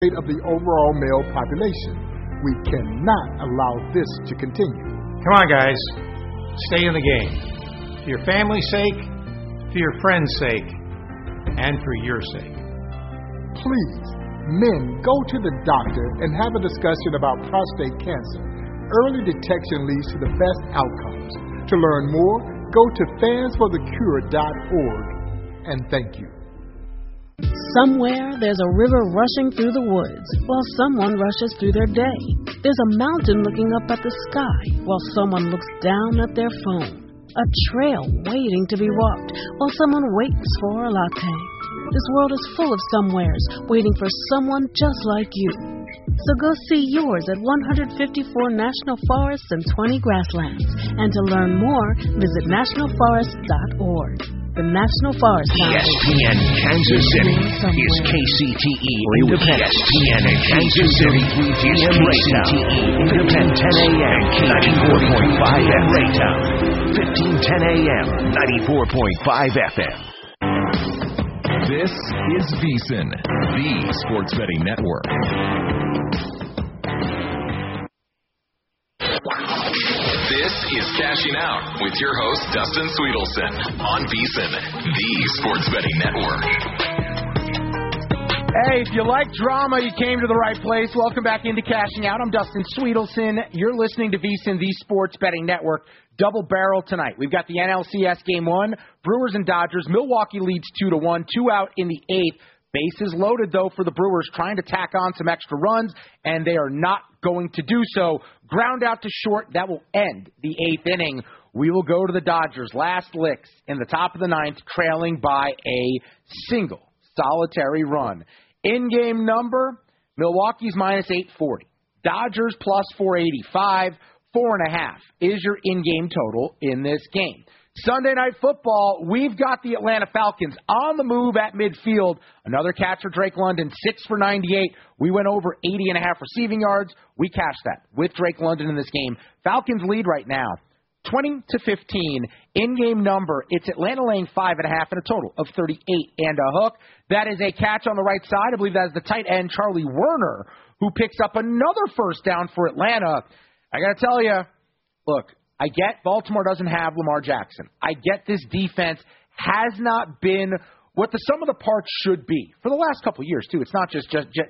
of the overall male population. We cannot allow this to continue. Come on, guys. Stay in the game. For your family's sake, for your friends' sake, and for your sake. Please, men, go to the doctor and have a discussion about prostate cancer. Early detection leads to the best outcomes. To learn more, go to fansforthecure.org. And thank you. Somewhere there's a river rushing through the woods while someone rushes through their day. There's a mountain looking up at the sky while someone looks down at their phone. A trail waiting to be walked while someone waits for a latte. This world is full of somewheres waiting for someone just like you. So go see yours at 154 national forests and 20 grasslands. And to learn more, visit nationalforest.org. The National Forest Foundation. ESPN Kansas City is KCTE Independent. ESPN in Kansas City is KCTE Independent. 10 a.m. 94.5 at Raytown. 1510 a.m. 94.5 FM. This is VSiN, the Sports Betting Network. This is Cashing Out with your host, Dustin Sweetelson, on VSiN, the Sports Betting Network. Hey, if you like drama, you came to the right place. Welcome back into Cashing Out. I'm Dustin Sweetelson. You're listening to VSiN, the Sports Betting Network. Double barrel tonight. We've got the NLCS Game 1, Brewers and Dodgers. Milwaukee leads 2-1, 2 out in the 8th. Bases loaded, though, for the Brewers, trying to tack on some extra runs, and they are not going to do so. Ground out to short. That will end the 8th inning. We will go to the Dodgers. Last licks in the top of the 9th, trailing by a single solitary run. In-game number, Milwaukee's minus 840. Dodgers plus 485. 4.5 is your in-game total in this game. Sunday Night Football, we've got the Atlanta Falcons on the move at midfield. Another catch for Drake London, 6 for 98. We went over 80.5 receiving yards. We cashed that with Drake London in this game. Falcons lead right now, 20-15. In-game number, it's Atlanta laying 5.5 and a total of 38 and a hook. That is a catch on the right side. I believe that is the tight end, Charlie Werner, who picks up another first down for Atlanta. I got to tell you, look, I get Baltimore doesn't have Lamar Jackson. I get this defense has not been what the sum of the parts should be for the last couple of years, too. It's not just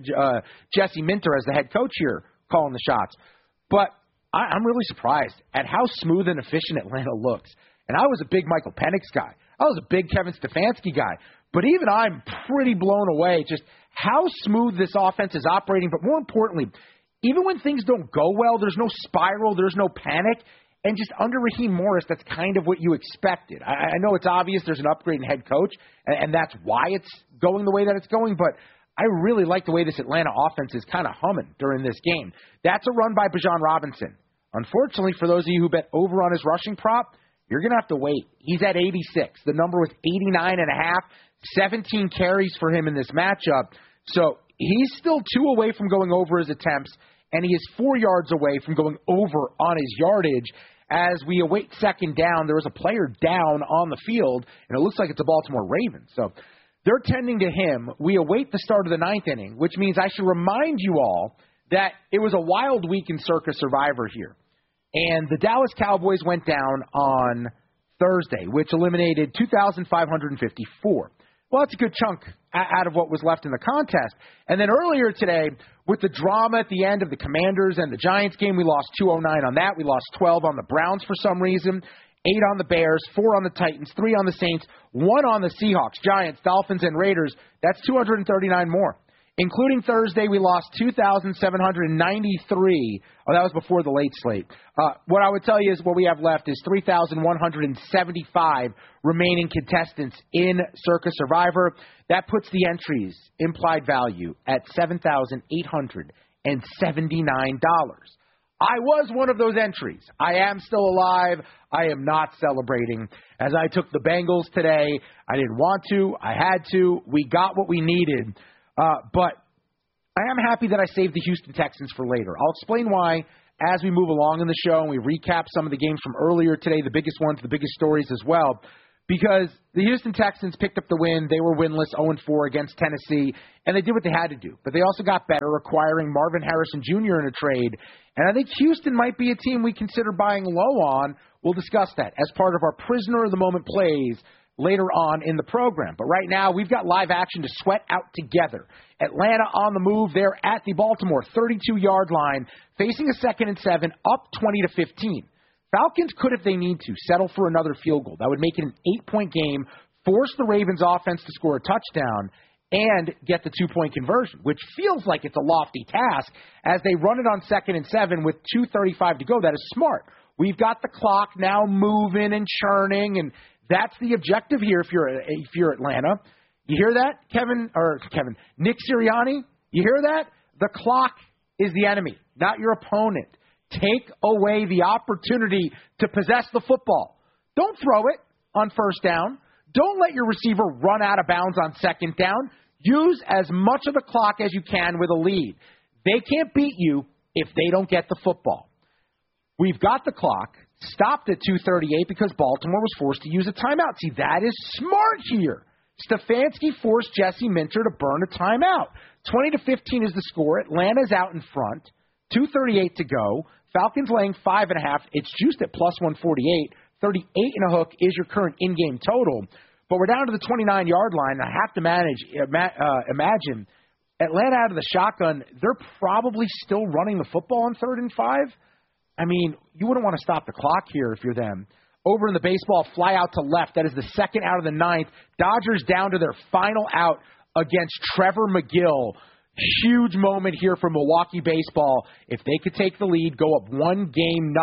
Jesse Minter as the head coach here calling the shots. But I'm really surprised at how smooth and efficient Atlanta looks. And I was a big Michael Penix guy. I was a big Kevin Stefanski guy. But even I'm pretty blown away just how smooth this offense is operating. But more importantly, even when things don't go well, there's no spiral, there's no panic. And just under Raheem Morris, that's kind of what you expected. I know it's obvious there's an upgrade in head coach, and that's why it's going the way that it's going, but I really like the way this Atlanta offense is kind of humming during this game. That's a run by Bijan Robinson. Unfortunately, for those of you who bet over on his rushing prop, you're going to have to wait. He's at 86. The number was 89.5, 17 carries for him in this matchup. So he's still 2 away from going over his attempts, and he is 4 yards away from going over on his yardage. As we await second down, there was a player down on the field, and it looks like it's a Baltimore Ravens. So they're tending to him. We await the start of the 9th inning, which means I should remind you all that it was a wild week in Circa Survivor here. And the Dallas Cowboys went down on Thursday, which eliminated 2,554. Well, that's a good chunk out of what was left in the contest. And then earlier today, with the drama at the end of the Commanders and the Giants game, we lost 209 on that. We lost 12 on the Browns for some reason, 8 on the Bears, 4 on the Titans, 3 on the Saints, 1 on the Seahawks, Giants, Dolphins, and Raiders. That's 239 more. Including Thursday, we lost 2,793. Oh, that was before the late slate. What I would tell you is what we have left is 3,175 remaining contestants in Circa Survivor. That puts the entries implied value at $7,879. I was one of those entries. I am still alive. I am not celebrating. As I took the Bengals today, I didn't want to. I had to. We got what we needed. But I am happy that I saved the Houston Texans for later. I'll explain why as we move along in the show and we recap some of the games from earlier today, the biggest ones, the biggest stories as well. because the Houston Texans picked up the win. They were winless, 0-4 against Tennessee, and they did what they had to do. But they also got better, acquiring Marvin Harrison Jr. in a trade. And I think Houston might be a team we consider buying low on. We'll discuss that as part of our Prisoner of the Moment plays later on in the program. But right now, we've got live action to sweat out together. Atlanta on the move. They're at the Baltimore 32-yard line, facing a 2nd and 7, up 20-15. Falcons could, if they need to, settle for another field goal. That would make it an 8-point game, force the Ravens offense to score a touchdown, and get the 2-point conversion, which feels like it's a lofty task as they run it on 2nd and 7 with 2:35 to go. That is smart. We've got the clock now moving and churning, and that's the objective here if you're Atlanta. You hear that, Nick Sirianni? You hear that? The clock is the enemy, not your opponent. Take away the opportunity to possess the football. Don't throw it on 1st down. Don't let your receiver run out of bounds on 2nd down. Use as much of the clock as you can with a lead. They can't beat you if they don't get the football. We've got the clock stopped at 2:38 because Baltimore was forced to use a timeout. See, that is smart here. Stefanski forced Jesse Minter to burn a timeout. 20-15 is the score. Atlanta's out in front. 2:38 to go. Falcons laying 5.5. It's juiced at plus 148. 38 and a hook is your current in-game total. But we're down to the 29-yard line. I have to imagine Atlanta out of the shotgun, they're probably still running the football on 3rd and 5. I mean, you wouldn't want to stop the clock here if you're them. Over in the baseball, fly out to left. That is the 2nd out of the 9th. Dodgers down to their final out against Trevor McGill. Huge moment here for Milwaukee baseball. If they could take the lead, go up 1-0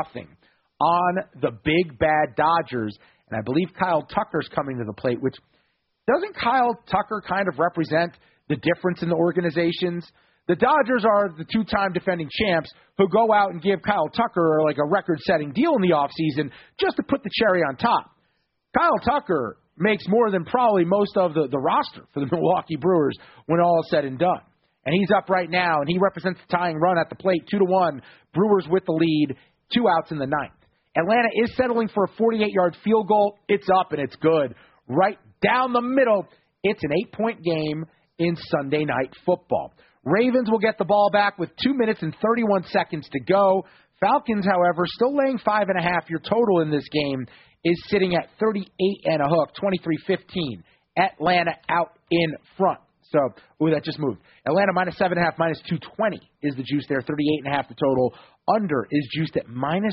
on the big bad Dodgers. And I believe Kyle Tucker's coming to the plate, which doesn't Kyle Tucker kind of represent the difference in the organizations? The Dodgers are the 2-time defending champs who go out and give Kyle Tucker like a record-setting deal in the offseason just to put the cherry on top. Kyle Tucker makes more than probably most of the roster for the Milwaukee Brewers when all is said and done. And he's up right now, and he represents the tying run at the plate, 2-1. Brewers with the lead, 2 outs in the 9th. Atlanta is settling for a 48-yard field goal. It's up, and it's good. Right down the middle, it's an 8-point game in Sunday Night Football. Ravens will get the ball back with 2 minutes and 31 seconds to go. Falcons, however, still laying 5.5. Your total in this game is sitting at 38 and a hook, 23-15. Atlanta out in front. So, that just moved. Atlanta minus 7.5, minus 220 is the juice there. 38.5 the total. Under is juiced at minus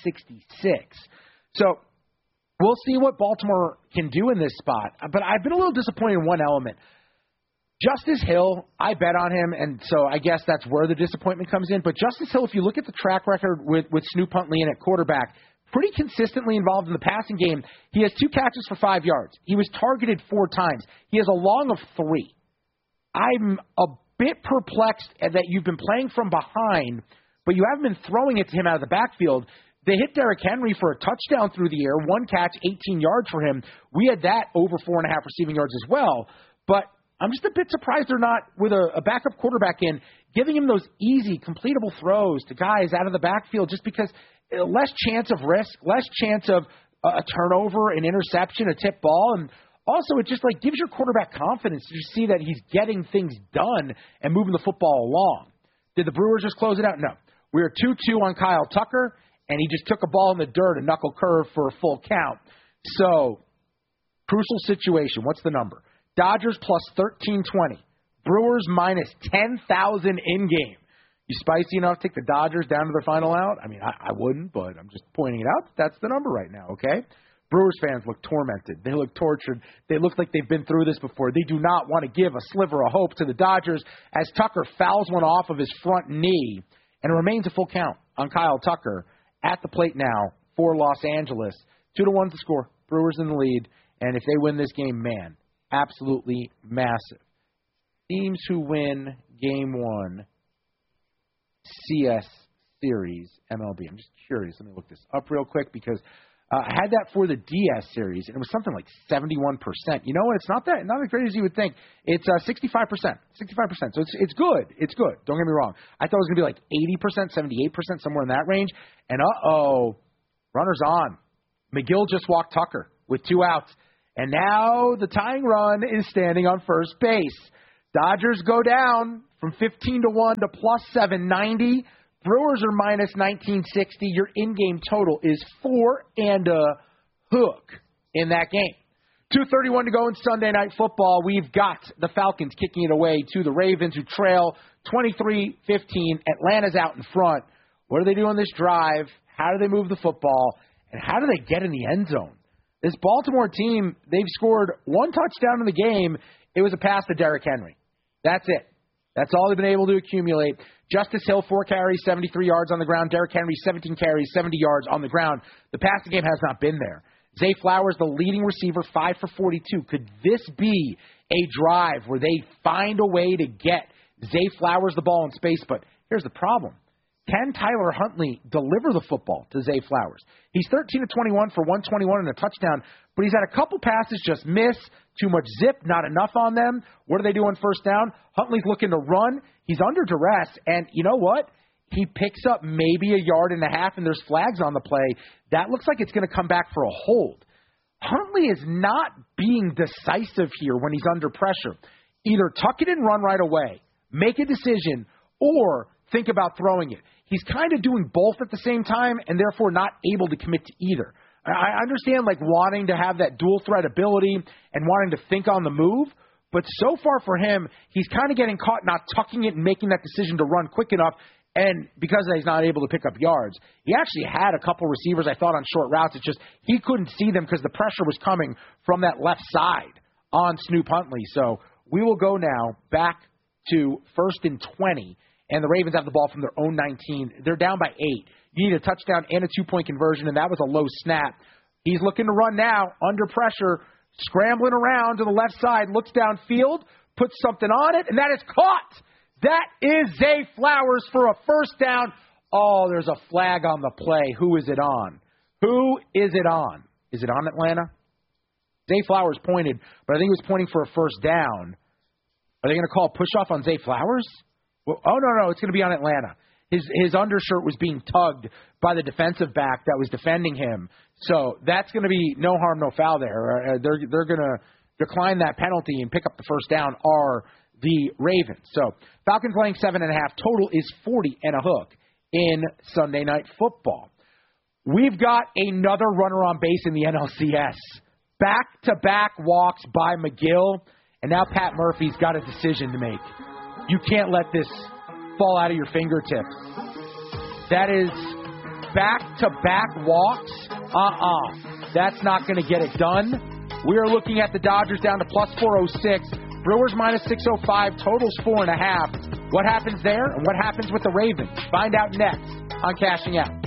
166. So, we'll see what Baltimore can do in this spot. But I've been a little disappointed in one element. Justice Hill, I bet on him, and so I guess that's where the disappointment comes in. But Justice Hill, if you look at the track record with Snoop Huntley in at quarterback, pretty consistently involved in the passing game. He has 2 catches for 5 yards. He was targeted 4 times. He has a long of 3. I'm a bit perplexed that you've been playing from behind, but you haven't been throwing it to him out of the backfield. They hit Derrick Henry for a touchdown through the air, 1 catch, 18 yards for him. We had that over 4.5 receiving yards as well. But I'm just a bit surprised they're not, with a backup quarterback in, giving him those easy, completable throws to guys out of the backfield just because less chance of risk, less chance of a turnover, an interception, a tip ball, and also, it just gives your quarterback confidence to just see that he's getting things done and moving the football along. Did the Brewers just close it out? No. We are 2-2 on Kyle Tucker, and he just took a ball in the dirt, a knuckle curve for a full count. So, crucial situation. What's the number? Dodgers plus 1320. Brewers minus 10,000 in-game. You spicy enough to take the Dodgers down to their final out? I mean, I wouldn't, but I'm just pointing it out. That's the number right now, okay? Brewers fans look tormented. They look tortured. They look like they've been through this before. They do not want to give a sliver of hope to the Dodgers as Tucker fouls one off of his front knee, and it remains a full count on Kyle Tucker at the plate now for Los Angeles. 2-1 to score. Brewers in the lead, and if they win this game, man, absolutely massive. Teams who win Game 1 CS Series MLB. I'm just curious. Let me look this up real quick because I had that for the DS series, and it was something like 71%. You know what? It's not as great as you would think. It's 65%. 65%. So it's good. It's good. Don't get me wrong. I thought it was going to be like 80%, 78%, somewhere in that range. And runners on. McGill just walked Tucker with 2 outs. And now the tying run is standing on first base. Dodgers go down from 15-1 to plus 790. Brewers are minus 1960. Your in-game total is 4 and a hook in that game. 2:31 to go in Sunday Night Football. We've got the Falcons kicking it away to the Ravens, who trail 23-15. Atlanta's out in front. What do they do on this drive? How do they move the football? And how do they get in the end zone? This Baltimore team, they've scored one touchdown in the game. It was a pass to Derrick Henry. That's it. That's all they've been able to accumulate. Justice Hill, 4 carries, 73 yards on the ground. Derrick Henry, 17 carries, 70 yards on the ground. The passing game has not been there. Zay Flowers, the leading receiver, 5 for 42. Could this be a drive where they find a way to get Zay Flowers the ball in space? But here's the problem. Can Tyler Huntley deliver the football to Zay Flowers? He's 13 of 21 for 121 and a touchdown, but he's had a couple passes just miss, too much zip, not enough on them. What do they do on first down? Huntley's looking to run. He's under duress, and you know what? He picks up maybe a yard and a half, and there's flags on the play. That looks like it's going to come back for a hold. Huntley is not being decisive here when he's under pressure. Either tuck it and run right away, make a decision, or think about throwing it. He's kind of doing both at the same time and therefore not able to commit to either. I understand like wanting to have that dual threat ability and wanting to think on the move, but so far for him, he's kind of getting caught not tucking it and making that decision to run quick enough. And because he's not able to pick up yards, he actually had a couple receivers, I thought, on short routes. It's just he couldn't see them because the pressure was coming from that left side on Snoop Huntley. So we will go now back to 1st and 20, and the Ravens have the ball from their own 19. They're down by 8. You need a touchdown and a 2-point conversion, and that was a low snap. He's looking to run now, under pressure, scrambling around to the left side, looks downfield, puts something on it, and that is caught. That is Zay Flowers for a first down. Oh, there's a flag on the play. Who is it on? Who is it on? Is it on Atlanta? Zay Flowers pointed, but I think he was pointing for a first down. Are they going to call push-off on Zay Flowers? Well, oh, no, it's going to be on Atlanta. His undershirt was being tugged by the defensive back that was defending him. So that's going to be no harm, no foul there. They're going to decline that penalty and pick up the first down, are the Ravens. So Falcons laying 7.5. Total is 40 and a hook in Sunday Night Football. We've got another runner on base in the NLCS. Back-to-back walks by McGill, and now Pat Murphy's got a decision to make. You can't let this fall out of your fingertips. That is back-to-back walks? That's not going to get it done. We are looking at the Dodgers down to plus 406. Brewers minus 605, totals 4.5. What happens there and what happens with the Ravens? Find out next on Cashing Out.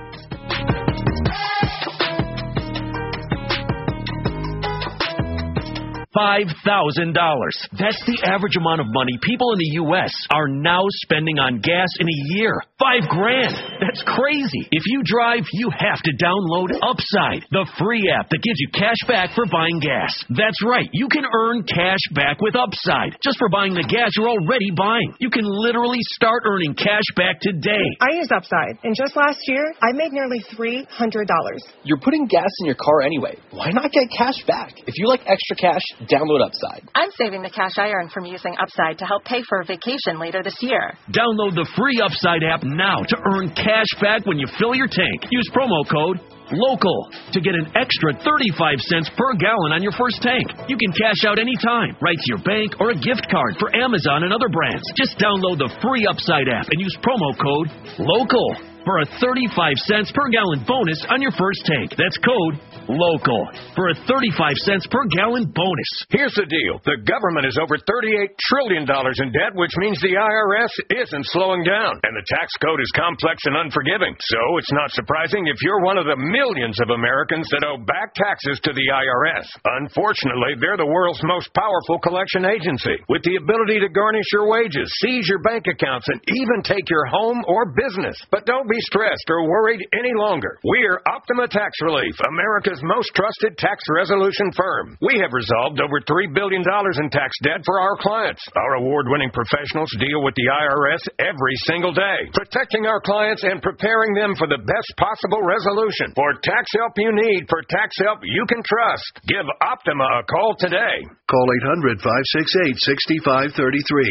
$5,000. That's the average amount of money people in the U.S. are now spending on gas in a year. $5,000. That's crazy. If you drive, you have to download Upside, the free app that gives you cash back for buying gas. That's right. You can earn cash back with Upside just for buying the gas you're already buying. You can literally start earning cash back today. I use Upside, and just last year, I made nearly $300. You're putting gas in your car anyway. Why not get cash back? If you like extra cash, download Upside. I'm saving the cash I earn from using Upside to help pay for a vacation later this year. Download the free Upside app now to earn cash back when you fill your tank. Use promo code LOCAL to get an extra 35 cents per gallon on your first tank. You can cash out anytime, right to your bank or a gift card for Amazon and other brands. Just download the free Upside app and use promo code LOCAL for a 35 cents per gallon bonus on your first tank. That's code LOCAL for a 35 cents per gallon bonus. Here's the deal. The government is over $38 trillion in debt, which means the IRS isn't slowing down. And the tax code is complex and unforgiving. So it's not surprising if you're one of the millions of Americans that owe back taxes to the IRS. Unfortunately, they're the world's most powerful collection agency, with the ability to garnish your wages, seize your bank accounts, and even take your home or business. But don't be stressed or worried any longer. We're Optima Tax Relief, America's most trusted tax resolution firm. We have resolved over $3 billion in tax debt for our clients. Our award-winning professionals deal with the IRS every single day, protecting our clients and preparing them for the best possible resolution. For tax help you need, for tax help you can trust, give Optima a call today. Call 800-568-6533.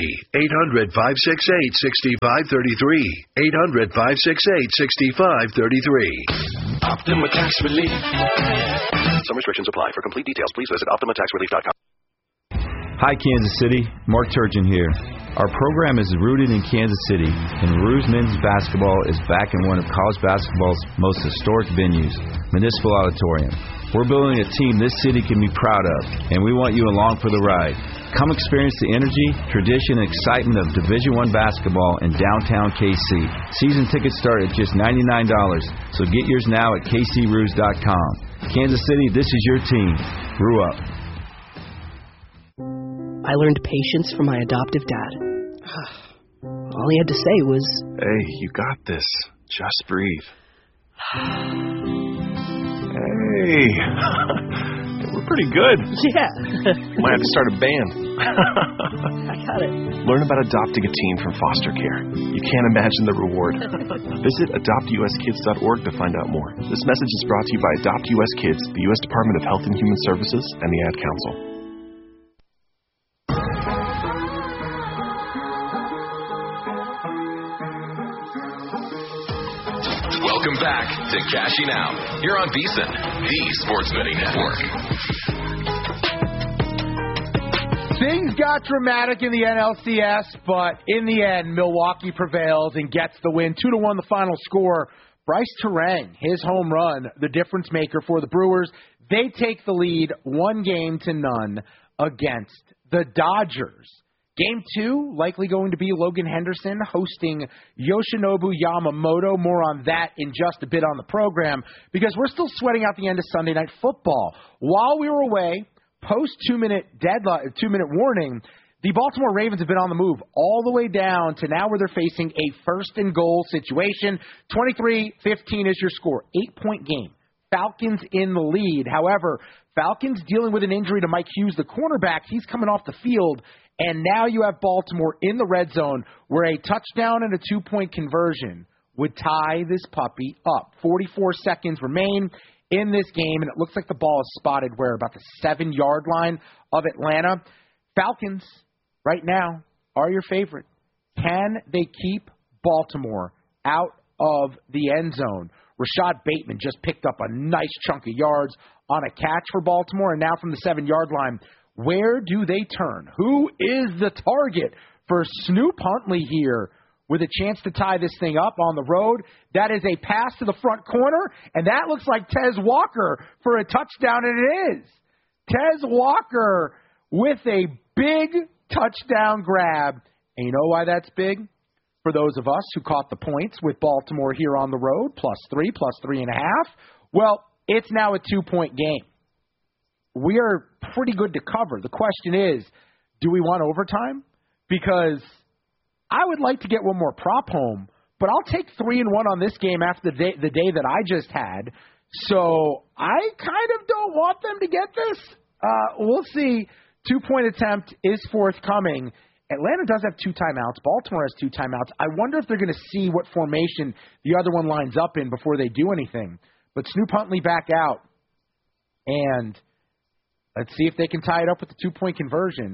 800-568-6533. 800-568-6533. Optima Tax Relief. Some restrictions apply. For complete details, please visit OptimaTaxRelief.com. Hi, Kansas City. Mark Turgeon here. Our program is rooted in Kansas City, and Ruse Men's Basketball is back in one of college basketball's most historic venues, Municipal Auditorium. We're building a team this city can be proud of, and we want you along for the ride. Come experience the energy, tradition, and excitement of Division I basketball in downtown KC. Season tickets start at just $99, so get yours now at kcruse.com. Kansas City, this is your team. Grew up. I learned patience from my adoptive dad. All he had to say was, "Hey, you got this. Just breathe." Hey, we're pretty good. Yeah. Might have to start a band. I got it. Learn about adopting a teen from foster care. You can't imagine the reward. Visit adoptuskids.org to find out more. This message is brought to you by Adopt US Kids, the U.S. Department of Health and Human Services, and the Ad Council. Welcome back to Cashing Out. You're on VEASAN, the Sports Betting Network. Things got dramatic in the NLCS, but in the end, Milwaukee prevails and gets the win. 2-1 the final score. Bryce Terang, his home run, the difference maker for the Brewers. They take the lead 1-0 against the Dodgers. Game 2, likely going to be Logan Henderson hosting Yoshinobu Yamamoto. More on that in just a bit on the program, because we're still sweating out the end of Sunday Night Football. While we were away, post 2-minute warning, the Baltimore Ravens have been on the move all the way down to now where they're facing a first-and-goal situation. 23-15 is your score. 8-point game. Falcons in the lead. However, Falcons dealing with an injury to Mike Hughes, the cornerback. He's coming off the field. And now you have Baltimore in the red zone where a touchdown and a 2-point conversion would tie this puppy up. 44 seconds remain in this game, and it looks like the ball is spotted where? About the 7-yard line of Atlanta. Falcons, right now, are your favorite. Can they keep Baltimore out of the end zone? Rashad Bateman just picked up a nice chunk of yards on a catch for Baltimore, and now from the 7-yard line, where do they turn? Who is the target for Snoop Huntley here with a chance to tie this thing up on the road? That is a pass to the front corner, and that looks like Tez Walker for a touchdown, and it is. Tez Walker with a big touchdown grab. And you know why that's big? For those of us who caught the points with Baltimore here on the road, +3, +3.5, well, it's now a 2-point game. We are pretty good to cover. The question is, do we want overtime? Because I would like to get one more prop home, but I'll take 3-1 on this game after the day that I just had. So I kind of don't want them to get this. We'll see. 2-point attempt is forthcoming. Atlanta does have 2 timeouts. Baltimore has 2 timeouts. I wonder if they're going to see what formation the other one lines up in before they do anything. But Snoop Huntley back out, and let's see if they can tie it up with the 2-point conversion.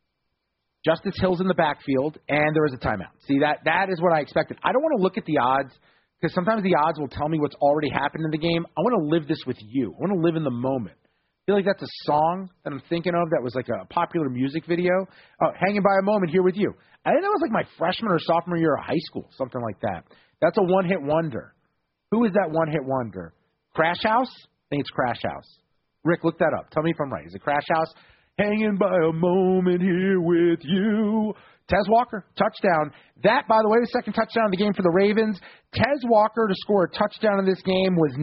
Justice Hill's in the backfield, and there is a timeout. See, that is what I expected. I don't want to look at the odds, because sometimes the odds will tell me what's already happened in the game. I want to live this with you. I want to live in the moment. I feel like that's a song that I'm thinking of that was like a popular music video. Oh, Hanging by a Moment here with you. I think that was like my freshman or sophomore year of high school, something like that. That's a one-hit wonder. Who is that one-hit wonder? Crash House? I think it's Crash House. Rick, look that up. Tell me if I'm right. Is it Crash House? Hanging by a moment here with you. Tez Walker, touchdown. That, by the way, the second touchdown of the game for the Ravens. Tez Walker to score a touchdown in this game was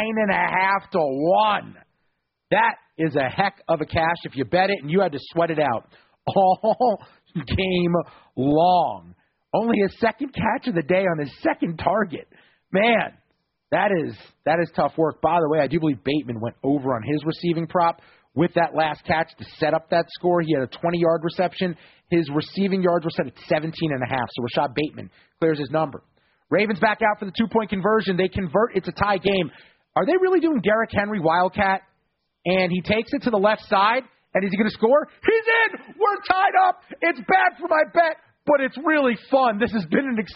9.5 to 1. That is a heck of a cash if you bet it, and you had to sweat it out all game long. Only his second catch of the day on his second target. Man, that is tough work. By the way, I do believe Bateman went over on his receiving prop with that last catch to set up that score. He had a 20-yard reception. His receiving yards were set at 17.5, so Rashad Bateman clears his number. Ravens back out for the two-point conversion. They convert. It's a tie game. Are they really doing Derrick Henry Wildcat? And he takes it to the left side, and is he going to score? He's in! We're tied up! It's bad for my bet, but it's really fun. This has been an